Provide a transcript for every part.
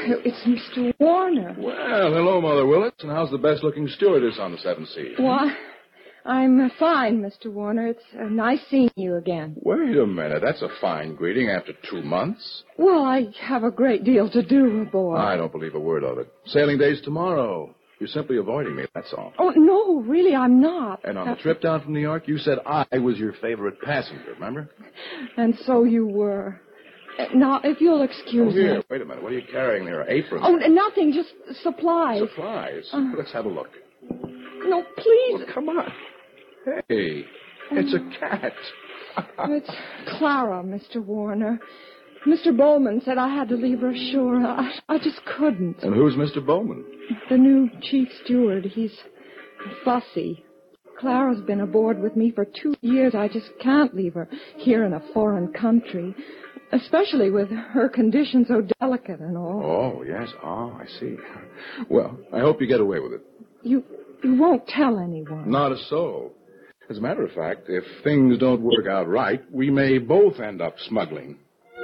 it's Mr. Warner. Well, hello, Mother Willits. And how's the best-looking stewardess on the Seven Seas? Why, I'm fine, Mr. Warner. It's nice seeing you again. Wait a minute. That's a fine greeting after 2 months. Well, I have a great deal to do aboard. I don't believe a word of it. Sailing day's tomorrow. You're simply avoiding me, that's all. Oh, no, really, I'm not. And on the trip down from New York, you said I was your favorite passenger, remember? And so you were. Now, if you'll excuse me. Here, wait a minute. What are you carrying there? Aprons? Oh, nothing, just supplies. Supplies? Let's have a look. No, please. Well, come on. Hey, it's a cat. It's Clara, Mr. Warner. Mr. Bowman said I had to leave her ashore. I just couldn't. And who's Mr. Bowman? The new chief steward. He's fussy. Clara's been aboard with me for 2 years. I just can't leave her here in a foreign country, especially with her condition so delicate and all. Oh, yes. Oh, I see. Well, I hope you get away with it. You won't tell anyone? Not a soul. As a matter of fact, if things don't work out right, we may both end up smuggling.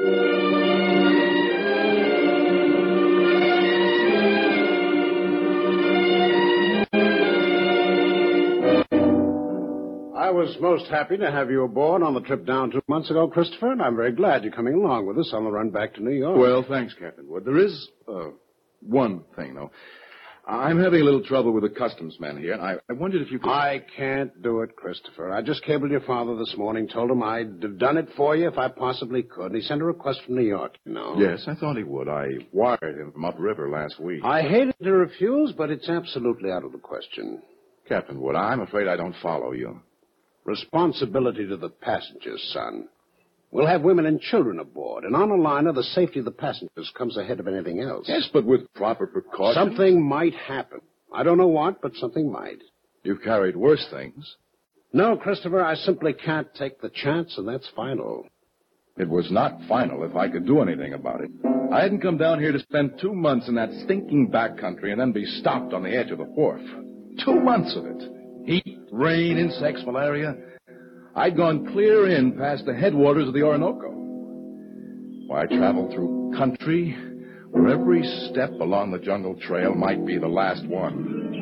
I was most happy to have you aboard on the trip down 2 months ago, Christopher, and I'm very glad you're coming along with us on the run back to New York. Well, thanks, Captain Wood. There is one thing, though. I'm having a little trouble with the customs men here, and I wondered if you could... I can't do it, Christopher. I just cabled your father this morning, told him I'd have done it for you if I possibly could. And he sent a request from New York, you know. Yes, I thought he would. I wired him from upriver last week. I hated to refuse, but it's absolutely out of the question. Captain Wood, I'm afraid I don't follow you. Responsibility to the passengers, son. We'll have women and children aboard, and on a liner, the safety of the passengers comes ahead of anything else. Yes, but with proper precaution. Something might happen. I don't know what, but something might. You've carried worse things. No, Christopher, I simply can't take the chance, and that's final. It was not final if I could do anything about it. I hadn't come down here to spend 2 months in that stinking backcountry and then be stopped on the edge of the wharf. 2 months of it. Heat, rain, insects, malaria. I'd gone clear in past the headwaters of the Orinoco. Why, I traveled through country where every step along the jungle trail might be the last one.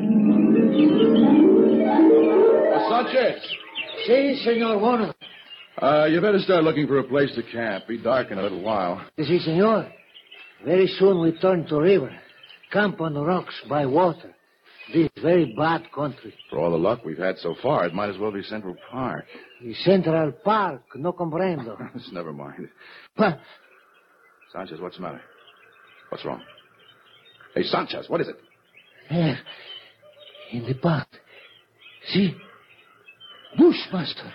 Sanchez! Si, Senor Warner. You better start looking for a place to camp. Be dark in a little while. Si, senor. Very soon we turn to river. Camp on the rocks by water. This very bad country. For all the luck we've had so far, it might as well be Central Park. Central Park, no comprendo. Never mind. What? Sanchez, what's the matter? What's wrong? Hey, Sanchez, what is it? Here, in the park. See? Bushmaster.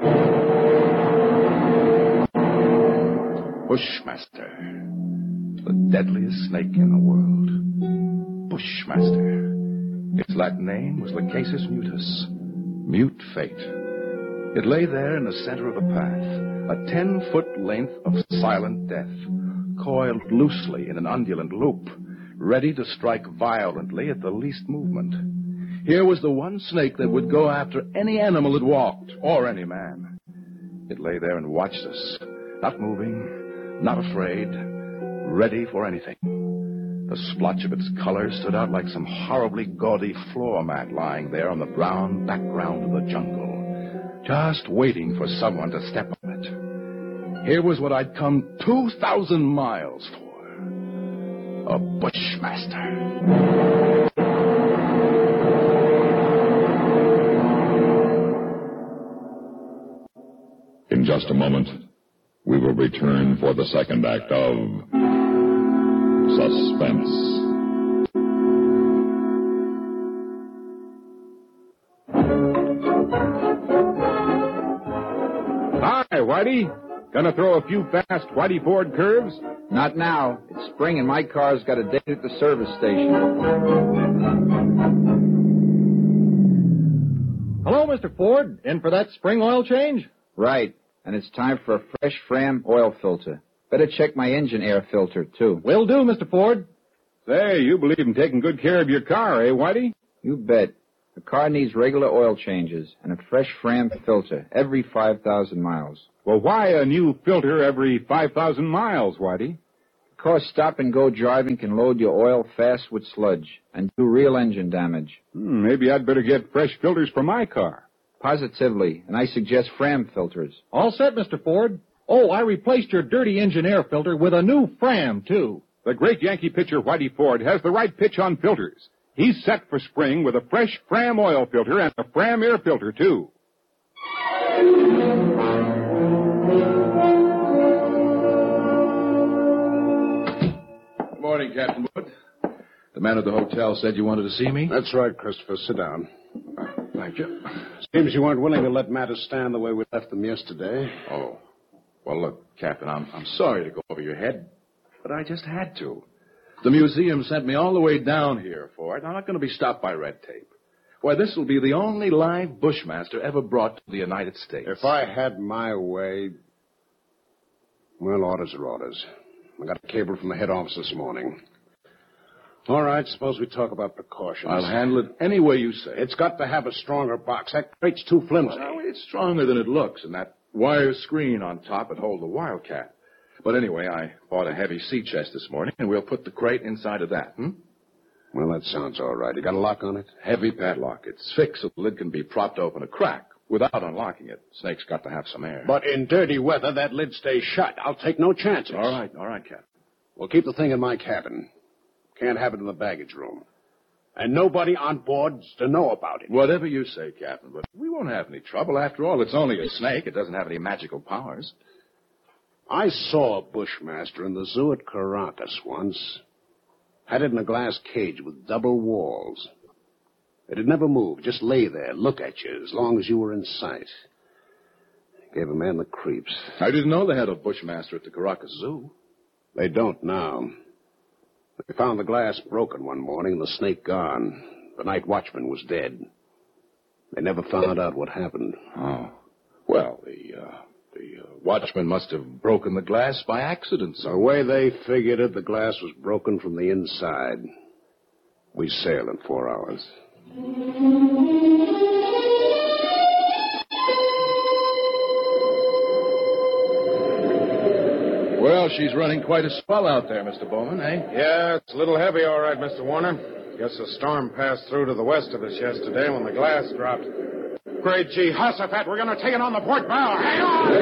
Bushmaster. The deadliest snake in the world. Bushmaster. Its Latin name was Lachesis mutus, mute fate. It lay there in the center of the path, a 10-foot length of silent death, coiled loosely in an undulant loop, ready to strike violently at the least movement. Here was the one snake that would go after any animal that walked, or any man. It lay there and watched us, not moving, not afraid, ready for anything. The splotch of its color stood out like some horribly gaudy floor mat lying there on the brown background of the jungle, just waiting for someone to step on it. Here was what I'd come 2,000 miles for. A bushmaster. In just a moment, we will return for the second act of Suspense. Hi, Whitey. Gonna throw a few fast Whitey Ford curves? Not now. It's spring and my car's got a date at the service station. Hello, Mr. Ford. In for that spring oil change? Right. And it's time for a fresh Fram oil filter. Better check my engine air filter, too. Will do, Mr. Ford. Say, you believe in taking good care of your car, eh, Whitey? You bet. The car needs regular oil changes and a fresh Fram filter every 5,000 miles. Well, why a new filter every 5,000 miles, Whitey? The Because stop-and-go driving can load your oil fast with sludge and do real engine damage. Maybe I'd better get fresh filters for my car. Positively, and I suggest Fram filters. All set, Mr. Ford. Oh, I replaced your dirty engine air filter with a new Fram, too. The great Yankee pitcher Whitey Ford has the right pitch on filters. He's set for spring with a fresh Fram oil filter and a Fram air filter, too. Good morning, Captain Wood. The man at the hotel said you wanted to see me? That's right, Christopher. Sit down. Thank you. Seems you weren't willing to let matters stand the way we left them yesterday. Oh. Well, look, Captain, I'm sorry to go over your head, but I just had to. The museum sent me all the way down here for it. I'm not going to be stopped by red tape. Why, this will be the only live Bushmaster ever brought to the United States. If I had my way... Well, orders are orders. I got a cable from the head office this morning. All right, suppose we talk about precautions. I'll handle it any way you say. It's got to have a stronger box. That crate's too flimsy. Well, it's stronger than it looks, and that wire screen on top would hold the Wildcat. But anyway, I bought a heavy sea chest this morning, and we'll put the crate inside of that, Well, that sounds all right. You got a lock on it? Heavy padlock. It's fixed so the lid can be propped open a crack without unlocking it. Snake's got to have some air. But in dirty weather, that lid stays shut. I'll take no chances. All right, Captain. We'll keep the thing in my cabin. Can't have it in the baggage room. And nobody on board's to know about it. Whatever you say, Captain, but we won't have any trouble. After all, it's only a snake. It doesn't have any magical powers. I saw a Bushmaster in the zoo at Caracas once. Had it in a glass cage with double walls. It'd never move, just lay there, look at you as long as you were in sight. Gave a man the creeps. I didn't know they had a Bushmaster at the Caracas Zoo. They don't now. They found the glass broken one morning and the snake gone. The night watchman was dead. They never found out what happened. Oh. Well, the watchman must have broken the glass by accident. The way they figured it, the glass was broken from the inside. We sail in 4 hours. Well, she's running quite a swell out there, Mr. Bowman, eh? Yeah, it's a little heavy, all right, Mr. Warner. Guess the storm passed through to the west of us yesterday when the glass dropped. Great G. Jehoshaphat, we're going to take it on the port bow. Hang on!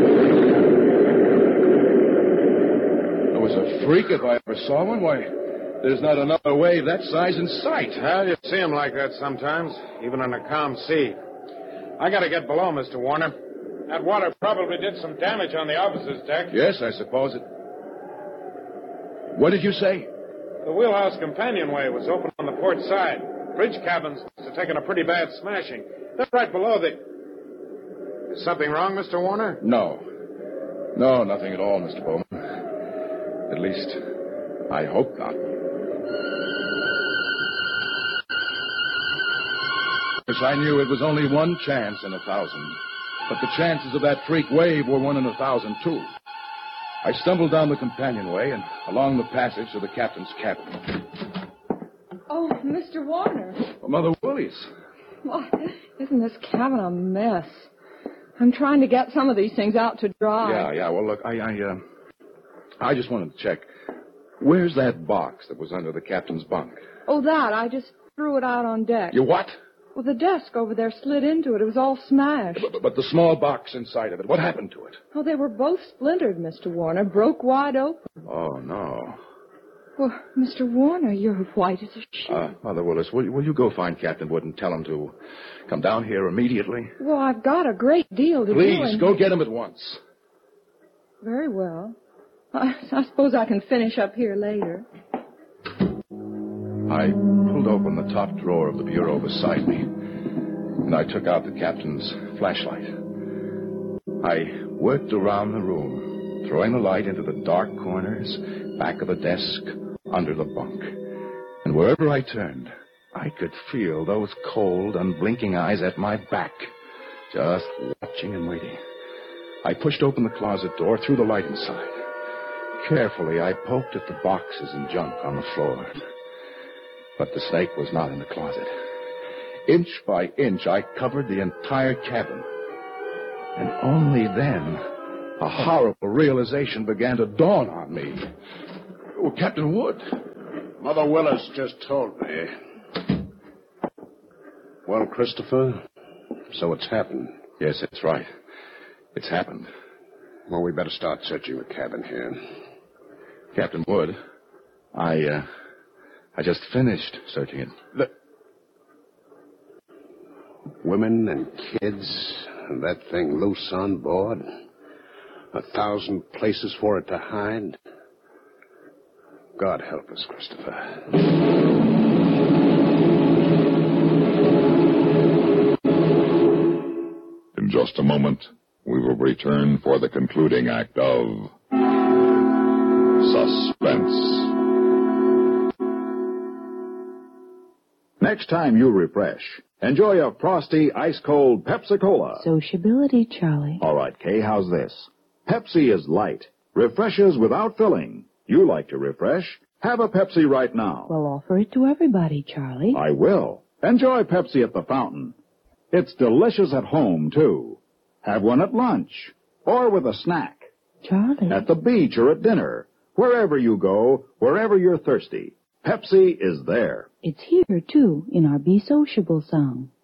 That was a freak if I ever saw one. Why, there's not another wave that size in sight. Well, you see 'em like that sometimes, even in a calm sea. I got to get below, Mr. Warner. That water probably did some damage on the officer's deck. Yes, I suppose it. What did you say? The wheelhouse companionway was open on the port side. Bridge cabins must have taken a pretty bad smashing. They're right below the... Is something wrong, Mr. Warner? No. No, nothing at all, Mr. Bowman. At least, I hope not. Yes, I knew it was only one chance in 1,000. But the chances of that freak wave were 1 in 1,000, too. I stumbled down the companionway and along the passage to the captain's cabin. Oh, Mr. Warner. Oh, Mother Willis. Well, isn't this cabin a mess? I'm trying to get some of these things out to dry. Yeah. Well, look, I just wanted to check. Where's that box that was under the captain's bunk? Oh, that. I just threw it out on deck. You what? Well, the desk over there slid into it. It was all smashed. But the small box inside of it, what happened to it? Oh, they were both splintered, Mr. Warner. Broke wide open. Oh, no. Well, Mr. Warner, you're white as a sheet. Mother Willis, will you go find Captain Wood and tell him to come down here immediately? Well, I've got a great deal to do. Please, go get him at once. Very well. I suppose I can finish up here later. I pulled open the top drawer of the bureau beside me, and I took out the captain's flashlight. I worked around the room, throwing the light into the dark corners, back of the desk, under the bunk. And wherever I turned, I could feel those cold, unblinking eyes at my back, just watching and waiting. I pushed open the closet door, threw the light inside. Carefully, I poked at the boxes and junk on the floor. But the snake was not in the closet. Inch by inch, I covered the entire cabin. And only then, a horrible realization began to dawn on me. Oh, Captain Wood. Mother Willis just told me. Well, Christopher, so it's happened. Yes, that's right. It's happened. Well, we better start searching the cabin here. Captain Wood, I just finished searching it. Women and kids and that thing loose on board. 1,000 places for it to hide. God help us, Christopher. In just a moment, we will return for the concluding act of Suspense. Next time you refresh, enjoy a frosty, ice-cold Pepsi-Cola. Sociability, Charlie. All right, Kay, how's this? Pepsi is light, refreshes without filling. You like to refresh? Have a Pepsi right now. Well, offer it to everybody, Charlie. I will. Enjoy Pepsi at the fountain. It's delicious at home, too. Have one at lunch, or with a snack. Charlie. At the beach or at dinner. Wherever you go, wherever you're thirsty, Pepsi is there. It's here, too, in our Be Sociable song.